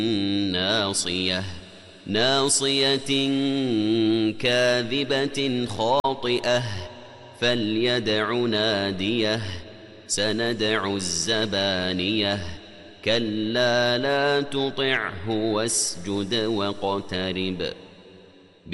ناصية كاذبة خاطئة فليدع ناديه سندع الزبانية كلا لا تطعه واسجد واقترب